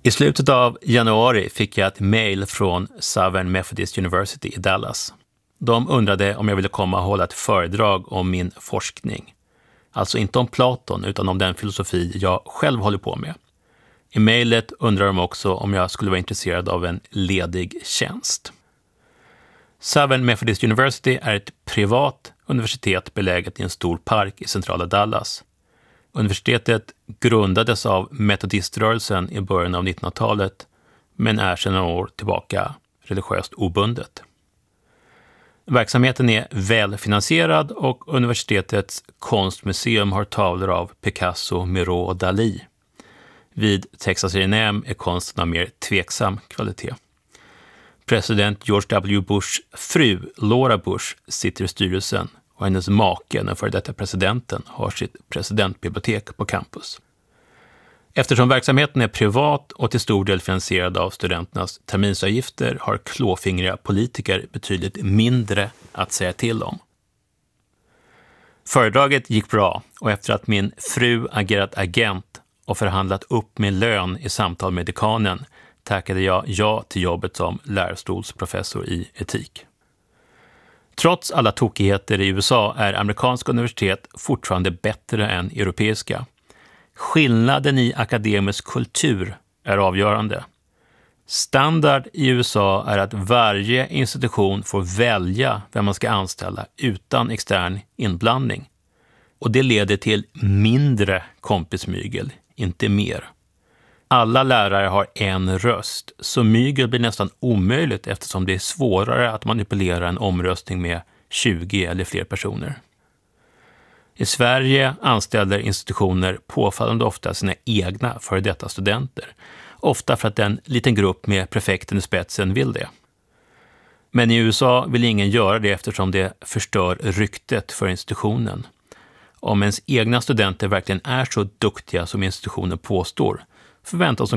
I slutet av januari fick jag ett mejl från Southern Methodist University i Dallas. De undrade om jag ville komma och hålla ett föredrag om min forskning. Alltså inte om Platon utan om den filosofi jag själv håller på med. I mejlet undrar de också om jag skulle vara intresserad av en ledig tjänst. Southern Methodist University är ett privat universitet beläget i en stor park i centrala Dallas. Universitetet grundades av metodiströrelsen i början av 1900-talet men är sedan några år tillbaka religiöst obundet. Verksamheten är välfinansierad och universitetets konstmuseum har tavlor av Picasso, Miro och Dalí. Vid Texas A&M är konsten av mer tveksam kvalitet. President George W. Bushs fru, Laura Bush, sitter i styrelsen och hennes make, den före detta presidenten, har sitt presidentbibliotek på campus. Eftersom verksamheten är privat och till stor del finansierad av studenternas terminsavgifter har klåfingriga politiker betydligt mindre att säga till om. Föredraget gick bra och efter att min fru agerat agent och förhandlat upp min lön i samtal med dekanen tackade jag ja till jobbet som lärarstolsprofessor i etik. Trots alla tokigheter i USA är amerikanska universitet fortfarande bättre än europeiska. Skillnaden i akademisk kultur är avgörande. Standard i USA är att varje institution får välja vem man ska anställa utan extern inblandning. Och det leder till mindre kompismygel, inte mer. Alla lärare har en röst, så mygel blir nästan omöjligt eftersom det är svårare att manipulera en omröstning med 20 eller fler personer. I Sverige anställer institutioner påfallande ofta sina egna före detta studenter, ofta för att en liten grupp med prefekten i spetsen vill det. Men i USA vill ingen göra det eftersom det förstör ryktet för institutionen. Om ens egna studenter verkligen är så duktiga som institutionen påstår förväntas de